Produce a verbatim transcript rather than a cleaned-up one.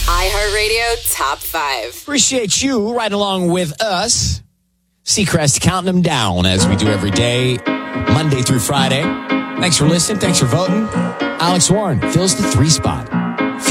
iHeartRadio Top five. Appreciate you right along with us. Seacrest counting them down as we do every day, Monday through Friday. Thanks for listening. Thanks for voting. Alex Warren fills the three spot.